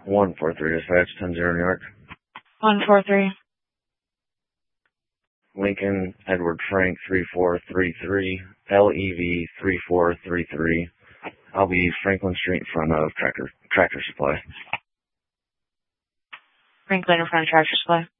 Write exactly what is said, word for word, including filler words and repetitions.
one four three dispatch, ten zero New York. one four three. Lincoln, Edward Frank, three four three three, L E V three four three three. I'll be Franklin Street in front of Tractor, Tractor Supply. Franklin in front of Tractor Supply.